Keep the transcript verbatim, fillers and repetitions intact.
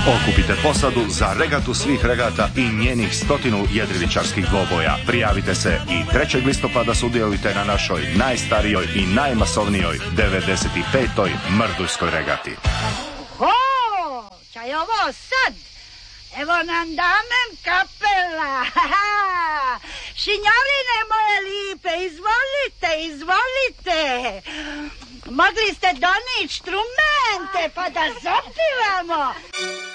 Okupite posadu za regatu svih regata i njenih stotinu jedriličarskih dvoboja. Prijavite se i trećeg listopada sudjelujte na našoj najstarijoj i najmasovnijoj devedeset petoj Mrdujskoj regati. O, čaj ovo sad? Evo nam damem kapela. Šinjavine moje lipe, izvolite, izvolite. Mogli ste doniti štrumente pa da zapivamo.